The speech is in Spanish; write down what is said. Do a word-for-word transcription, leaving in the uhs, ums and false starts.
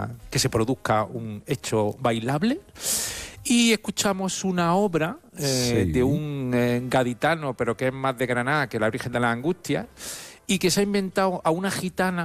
que se produzca un hecho bailable. Y escuchamos una obra eh, Sí. de un eh, gaditano, pero que es más de Granada que la Virgen de las Angustias, y que se ha inventado a una gitana